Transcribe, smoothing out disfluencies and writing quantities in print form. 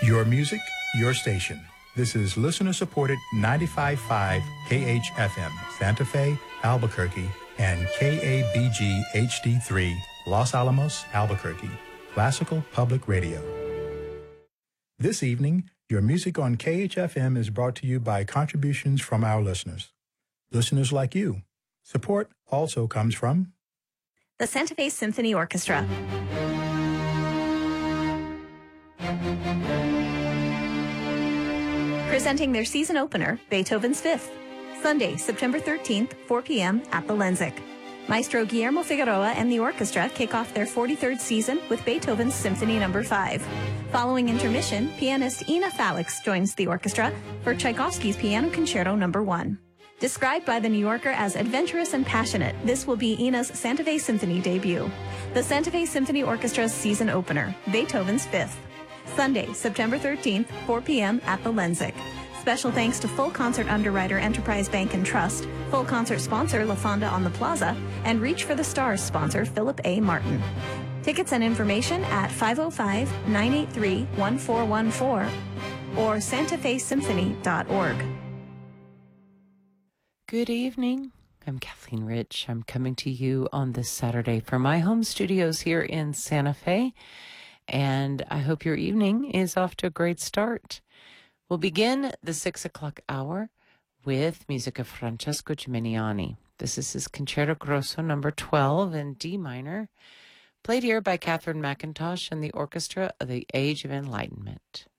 Your music, your station. This is listener-supported 95.5 KHFM, Santa Fe, Albuquerque, and KABG HD3, Los Alamos, Albuquerque, Classical Public Radio. This evening, your music on KHFM is brought to you by contributions from our listeners. Listeners like you. Support also comes from the Santa Fe Symphony Orchestra. Presenting their season opener, Beethoven's Fifth, Sunday, September 13th, 4 p.m. at the Lenzik. Maestro Guillermo Figueroa and the orchestra kick off their 43rd season with Beethoven's Symphony No. 5. Following intermission, pianist Ina Falix joins the orchestra for Tchaikovsky's Piano Concerto No. 1. Described by The New Yorker as adventurous and passionate, this will be Ina's Santa Fe Symphony debut. The Santa Fe Symphony Orchestra's season opener, Beethoven's Fifth. Sunday, September 13th, 4 p.m. at the Lenzik. Special thanks to Full Concert underwriter Enterprise Bank and Trust, Full Concert sponsor La Fonda on the Plaza, and Reach for the Stars sponsor Philip A. Martin. Tickets and information at 505-983-1414 or santafesymphony.org. Good evening. I'm Kathleen Rich. I'm coming to you on this Saturday from my home studios here in Santa Fe, and I hope your evening is off to a great start. We'll begin the 6 o'clock hour with music of Francesco Gimignani. This is his Concerto Grosso No. 12 in D minor, played here by Catherine McIntosh and the Orchestra of the Age of Enlightenment.